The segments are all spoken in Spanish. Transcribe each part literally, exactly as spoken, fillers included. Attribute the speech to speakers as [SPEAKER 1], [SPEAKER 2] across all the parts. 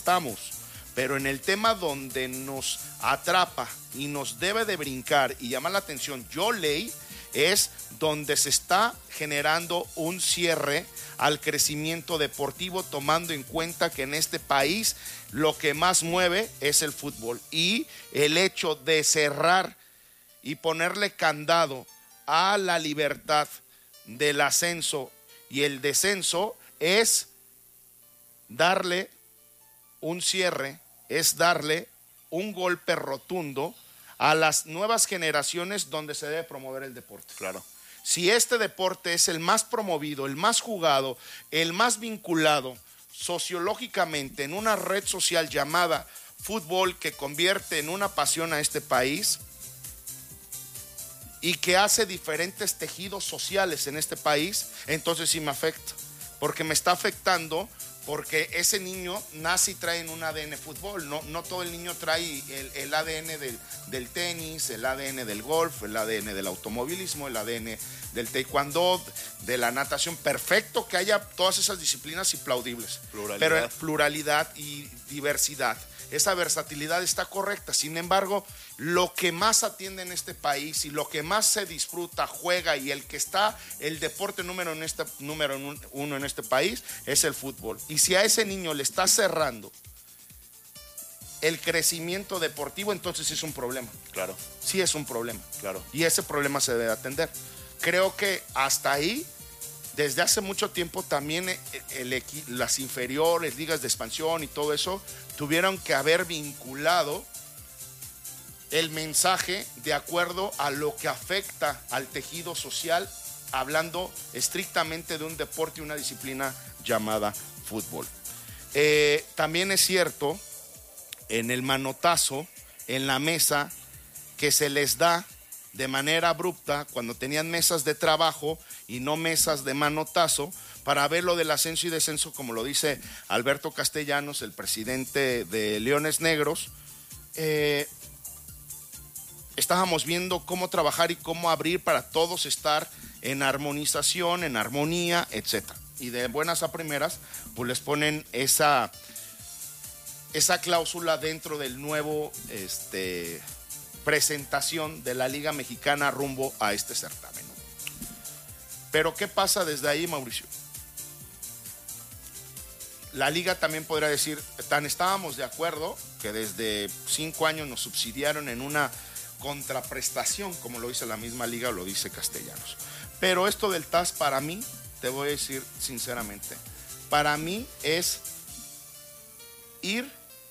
[SPEAKER 1] estamos. Pero en el tema donde nos atrapa y nos debe de brincar y llamar la atención, yo leí, es donde se está generando un cierre al crecimiento deportivo, tomando en cuenta que en este país lo que más mueve es el fútbol. Y el hecho de cerrar y ponerle candado a la libertad del ascenso y el descenso es darle un cierre, es darle un golpe rotundo a las nuevas generaciones donde se debe promover el deporte.
[SPEAKER 2] Claro.
[SPEAKER 1] Si este deporte es el más promovido, el más jugado, el más vinculado sociológicamente en una red social llamada fútbol, que convierte en una pasión a este país y que hace diferentes tejidos sociales en este país, entonces sí me afecta, porque me está afectando. Porque ese niño nace y trae en un A D N fútbol, no, no todo el niño trae el, el A D N del, del tenis, el A D N del golf, el A D N del automovilismo, el A D N del taekwondo, de la natación. Perfecto que haya todas esas disciplinas y plaudibles,
[SPEAKER 2] pluralidad.
[SPEAKER 1] Pero pluralidad y diversidad. Esa versatilidad está correcta. Sin embargo, lo que más atiende en este país y lo que más se disfruta, juega y el que está el deporte número, en este, número uno en este país es el fútbol. Y si a ese niño le está cerrando el crecimiento deportivo, entonces sí es un problema.
[SPEAKER 2] Claro.
[SPEAKER 1] Sí es un problema.
[SPEAKER 2] Claro.
[SPEAKER 1] Y ese problema se debe atender. Creo que hasta ahí, desde hace mucho tiempo, también el, el, las inferiores, ligas de expansión y todo eso, tuvieron que haber vinculado el mensaje de acuerdo a lo que afecta al tejido social, hablando estrictamente de un deporte y una disciplina llamada fútbol. Eh, también es cierto, en el manotazo, en la mesa, que se les da de manera abrupta cuando tenían mesas de trabajo y no mesas de manotazo, para ver lo del ascenso y descenso, como lo dice Alberto Castellanos, el presidente de Leones Negros. Eh, estábamos viendo cómo trabajar y cómo abrir para todos estar en armonización, en armonía, etcétera. Y de buenas a primeras, pues les ponen esa, esa cláusula dentro del nuevo este, presentación de la Liga Mexicana rumbo a este certamen, ¿no? Pero ¿qué pasa desde ahí, Mauricio? La Liga también podría decir, tan estábamos de acuerdo que desde cinco años nos subsidiaron en una contraprestación, como lo dice la misma Liga o lo dice Castellanos. Pero esto del T A S, para mí, te voy a decir sinceramente, para mí es ir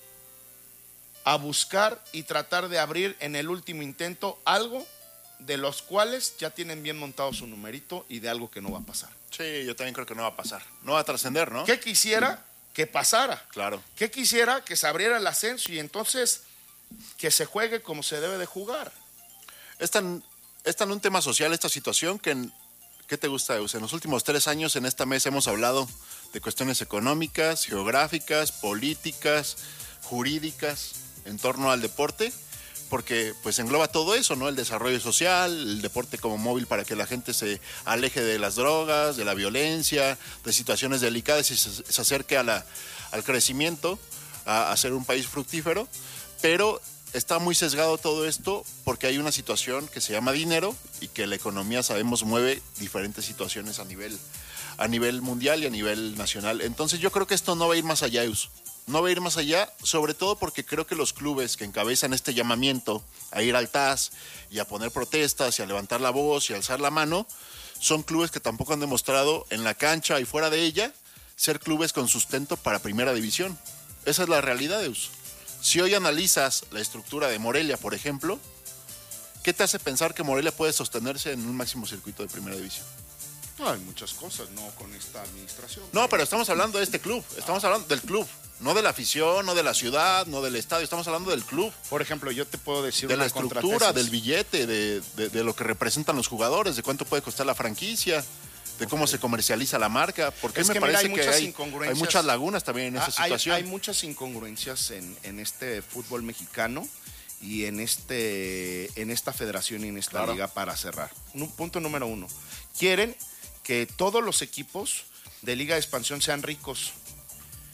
[SPEAKER 1] a buscar y tratar de abrir en el último intento algo de los cuales ya tienen bien montado su numerito y de algo que no va a pasar.
[SPEAKER 2] Sí, yo también creo que no va a pasar. No va a trascender, ¿no?
[SPEAKER 1] ¿Qué quisiera que pasara?
[SPEAKER 2] Claro.
[SPEAKER 1] ¿Qué quisiera que se abriera el ascenso y entonces que se juegue como se debe de jugar?
[SPEAKER 2] Es tan, es tan un tema social esta situación que, en, ¿qué te gusta, Eus? En los últimos tres años en esta mesa hemos hablado de cuestiones económicas, geográficas, políticas, jurídicas en torno al deporte, porque pues engloba todo eso, ¿no? El desarrollo social, el deporte como móvil para que la gente se aleje de las drogas, de la violencia, de situaciones delicadas y se, se acerque a la, al crecimiento, a, a ser un país fructífero, pero está muy sesgado todo esto porque hay una situación que se llama dinero y que la economía, sabemos, mueve diferentes situaciones a nivel, a nivel mundial y a nivel nacional. Entonces yo creo que esto no va a ir más allá, Eus. No va a ir más allá, sobre todo porque creo que los clubes que encabezan este llamamiento a ir al T A S y a poner protestas y a levantar la voz y a alzar la mano, son clubes que tampoco han demostrado en la cancha y fuera de ella ser clubes con sustento para primera división. Esa es la realidad, Eus. Si hoy analizas la estructura de Morelia, por ejemplo, ¿qué te hace pensar que Morelia puede sostenerse en un máximo circuito de primera división?
[SPEAKER 1] No, hay muchas cosas, no con esta administración.
[SPEAKER 2] No, pero estamos hablando de este club, estamos hablando del club. No de la afición, no de la ciudad, no del estadio, estamos hablando del club.
[SPEAKER 1] Por ejemplo, yo te puedo decir
[SPEAKER 2] de
[SPEAKER 1] una
[SPEAKER 2] la estructura, del billete, de, de, de lo que representan los jugadores, de cuánto puede costar la franquicia, de cómo okay. se comercializa la marca, porque
[SPEAKER 1] es
[SPEAKER 2] me
[SPEAKER 1] que
[SPEAKER 2] parece
[SPEAKER 1] mira, hay
[SPEAKER 2] que
[SPEAKER 1] muchas
[SPEAKER 2] hay, hay muchas lagunas también en esta
[SPEAKER 1] hay,
[SPEAKER 2] situación.
[SPEAKER 1] Hay muchas incongruencias en, en este fútbol mexicano y en, este, en esta federación y en esta claro. liga para cerrar. Un, punto número uno, quieren que todos los equipos de Liga de Expansión sean ricos.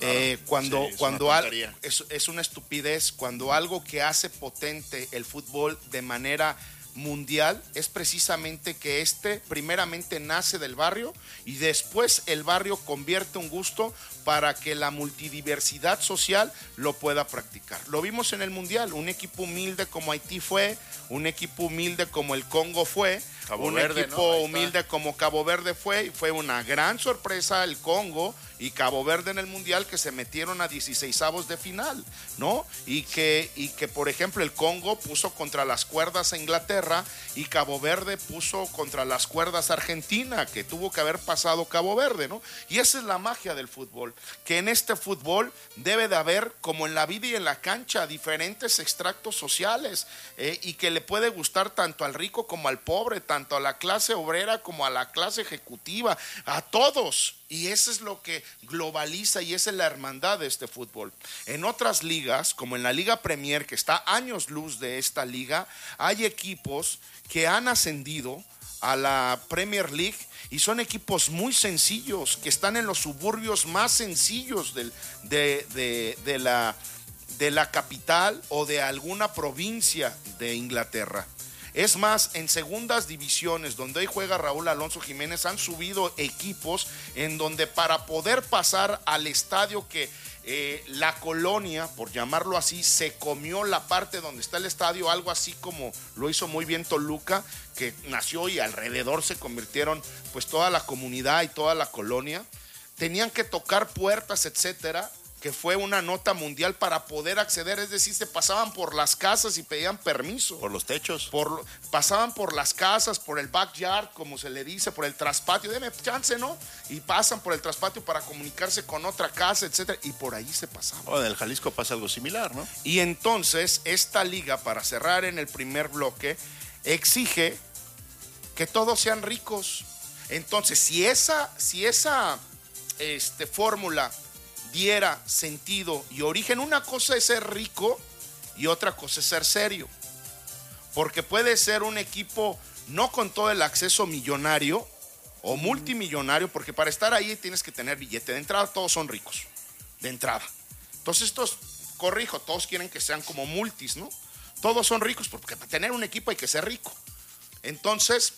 [SPEAKER 2] Claro.
[SPEAKER 1] Eh, cuando
[SPEAKER 2] Sí, es
[SPEAKER 1] cuando
[SPEAKER 2] una
[SPEAKER 1] al-
[SPEAKER 2] tontería.
[SPEAKER 1] es, es una estupidez, cuando algo que hace potente el fútbol de manera mundial es precisamente que este primeramente nace del barrio y después el barrio convierte un gusto para que la multidiversidad social lo pueda practicar. Lo vimos en el mundial, un equipo humilde como Haití fue, un equipo humilde como el Congo fue,
[SPEAKER 2] Cabo
[SPEAKER 1] un
[SPEAKER 2] Verde,
[SPEAKER 1] equipo
[SPEAKER 2] ¿no? Ahí está.
[SPEAKER 1] humilde como Cabo Verde fue, y fue una gran sorpresa el Congo y Cabo Verde en el mundial, que se metieron a dieciseisavos de final, ¿no? Y que, y que por ejemplo el Congo puso contra las cuerdas a Inglaterra y Cabo Verde puso contra las cuerdas a Argentina, que tuvo que haber pasado Cabo Verde, ¿no? Y esa es la magia del fútbol, que en este fútbol debe de haber, como en la vida y en la cancha, diferentes extractos sociales, eh, y que le puede gustar tanto al rico como al pobre, tanto a la clase obrera como a la clase ejecutiva, a todos. Y eso es lo que globaliza y esa es la hermandad de este fútbol. En otras ligas, como en la Liga Premier, que está años luz de esta liga, hay equipos que han ascendido a la Premier League y son equipos muy sencillos, que están en los suburbios más sencillos del, de, de, de, la, de la capital o de alguna provincia de Inglaterra. Es más, en segundas divisiones, donde hoy juega Raúl Alonso Jiménez, han subido equipos en donde para poder pasar al estadio que eh, la colonia, por llamarlo así, se comió la parte donde está el estadio, algo así como lo hizo muy bien Toluca, que nació y alrededor se convirtieron pues toda la comunidad y toda la colonia, tenían que tocar puertas, etcétera, que fue una nota mundial para poder acceder, es decir, se pasaban por las casas y pedían permiso.
[SPEAKER 2] Por los techos.
[SPEAKER 1] Por, pasaban por las casas, por el backyard, como se le dice, por el traspatio, deme chance, ¿no? Y pasan por el traspatio para comunicarse con otra casa, etcétera, y por ahí se pasaba.
[SPEAKER 2] Oh, en el Jalisco pasa algo similar, ¿no?
[SPEAKER 1] Y entonces, esta liga, para cerrar en el primer bloque, exige que todos sean ricos. Entonces, si esa, si esa este, fórmula diera sentido y origen, una cosa es ser rico y otra cosa es ser serio, porque puede ser un equipo no con todo el acceso millonario o multimillonario, porque para estar ahí tienes que tener billete. De entrada todos son ricos, de entrada. Entonces estos, corrijo, todos quieren que sean como multis, ¿no? Todos son ricos, porque para tener un equipo hay que ser rico. Entonces,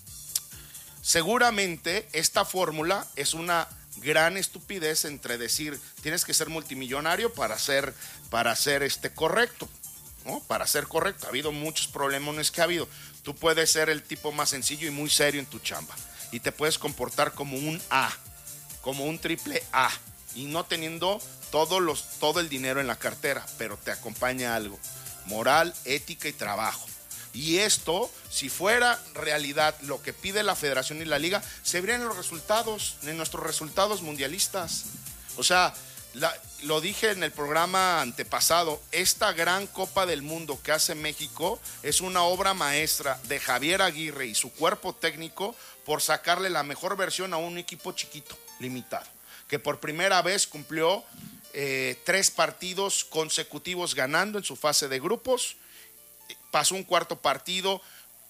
[SPEAKER 1] seguramente esta fórmula es una gran estupidez entre decir tienes que ser multimillonario para ser para ser este correcto, ¿no? Para ser correcto. Ha habido muchos problemones que ha habido. Tú puedes ser el tipo más sencillo y muy serio en tu chamba y te puedes comportar como un A, como un triple A, y no teniendo todos los, todo el dinero en la cartera, pero te acompaña algo: moral, ética y trabajo. Y esto, si fuera realidad lo que pide la federación y la liga, se verían en los resultados, en nuestros resultados mundialistas. O sea, la, lo dije en el programa antepasado, esta gran Copa del Mundo que hace México es una obra maestra de Javier Aguirre y su cuerpo técnico por sacarle la mejor versión a un equipo chiquito, limitado, que por primera vez cumplió eh, tres partidos consecutivos ganando en su fase de grupos. Pasó un cuarto partido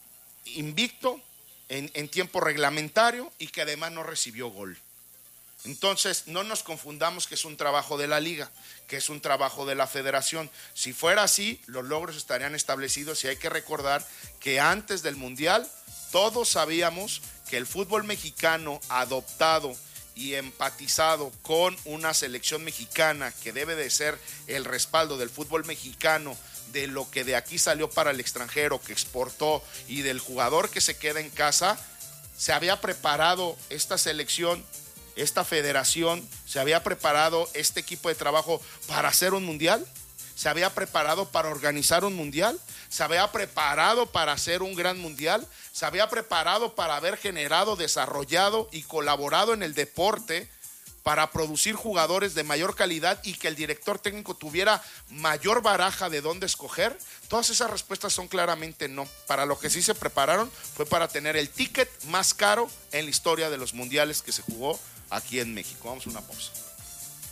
[SPEAKER 1] invicto en, en tiempo reglamentario y que además no recibió gol. Entonces, no nos confundamos que es un trabajo de la liga, que es un trabajo de la federación. Si fuera así, los logros estarían establecidos, y hay que recordar que antes del Mundial todos sabíamos que el fútbol mexicano adoptado y empatizado con una selección mexicana, que debe de ser el respaldo del fútbol mexicano, de lo que de aquí salió para el extranjero, que exportó, y del jugador que se queda en casa, se había preparado esta selección, esta federación, se había preparado este equipo de trabajo para hacer un mundial, se había preparado para organizar un mundial, se había preparado para hacer un gran mundial, se había preparado para haber generado, desarrollado y colaborado en el deporte, para producir jugadores de mayor calidad y que el director técnico tuviera mayor baraja de dónde escoger. Todas esas respuestas son claramente no. Para lo que sí se prepararon fue para tener el ticket más caro en la historia de los mundiales que se jugó aquí en México. Vamos a una pausa.